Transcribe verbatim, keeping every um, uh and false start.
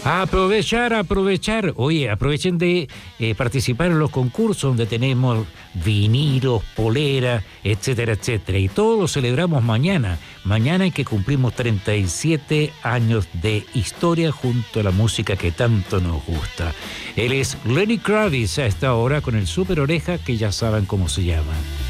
A aprovechar, aprovechar. Oye, aprovechen de eh, participar en los concursos donde tenemos vinilos, polera, etcétera, etcétera. Y todo lo celebramos mañana. Mañana en que cumplimos treinta y siete años de historia junto a la música que tanto nos gusta. Él es Lenny Kravitz a esta hora con el Super Oreja, que ya saben cómo se llama.